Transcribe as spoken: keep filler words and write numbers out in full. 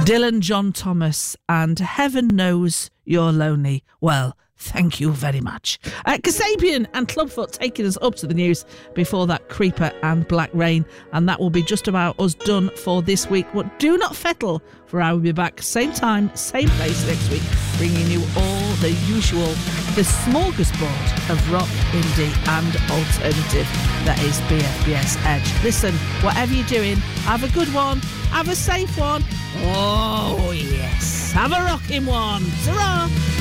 Dylan John Thomas and Heaven Knows You're Lonely. Well, thank you very much. Uh, Kasabian and Clubfoot taking us up to the news before that, Creeper and Black Rain. And that will be just about us done for this week. But do not fettle, for I will be back same time, same place next week, bringing you all the usual, the smorgasbord of rock, indie and alternative. That is B F B S Edge. Listen, whatever you're doing, have a good one, have a safe one. Oh yes, have a rocking one. Ta-ra!